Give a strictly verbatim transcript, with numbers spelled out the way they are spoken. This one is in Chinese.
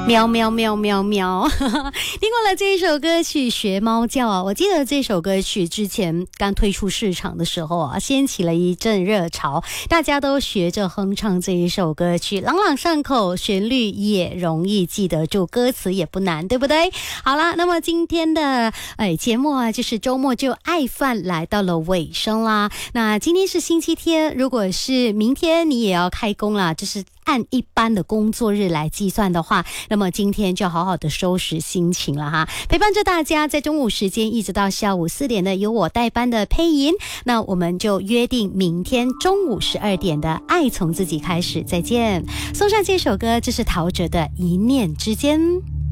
喵喵喵喵喵听过了这一首歌曲学猫叫啊，我记得这首歌曲之前刚推出市场的时候啊，掀起了一阵热潮，大家都学着哼唱这一首歌曲，朗朗上口，旋律也容易记得住，歌词也不难，对不对？好啦，那么今天的哎节目啊，就是周末就爱饭来到了尾声啦。那今天是星期天，如果是明天你也要开工啦，就是按一般的工作日来计算的话，那么今天就好好的收拾心情了哈。陪伴着大家在中午时间一直到下午四点的由我代班的配音，那我们就约定明天中午十二点的爱从自己开始，再见。送上这首歌，这是陶喆的一念之间。